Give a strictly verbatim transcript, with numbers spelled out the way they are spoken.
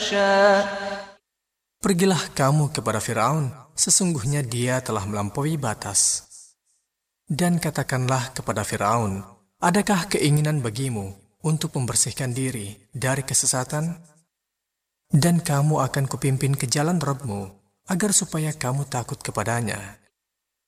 يخشى. Pergilah kamu kepada Firaun, sesungguhnya dia telah melampaui batas. Dan katakanlah kepada Firaun, adakah keinginan bagimu untuk membersihkan diri dari kesesatan? Dan kamu akan kupimpin ke jalan Rabbmu, agar supaya kamu takut kepadanya.